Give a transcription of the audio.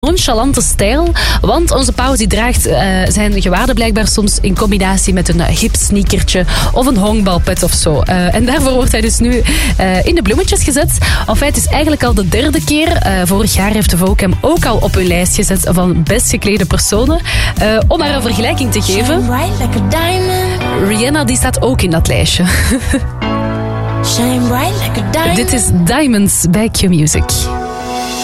nonchalante stijl. Want onze Pauws die draagt zijn gewaden blijkbaar soms in combinatie met een hipsneakertje of een honkbalpet of zo. En daarvoor wordt hij dus nu in de bloemetjes gezet. Enfin, het is eigenlijk al de derde keer. Vorig jaar heeft de Vogue hem ook al op hun lijst gezet van best geklede personen. Om maar een vergelijking te geven. Rihanna die staat ook in dat lijstje. Dit is Diamonds bij Q Music.